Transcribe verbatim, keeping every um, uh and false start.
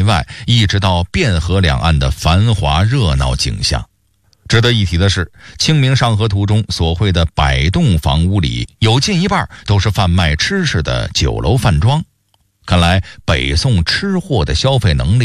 外，一直到汴河两岸的繁华热闹景象。值得一提的是，清明上河图中所绘的百栋房屋里，有近一半都是贩卖吃食的酒楼饭庄。看来北宋吃货的消费能力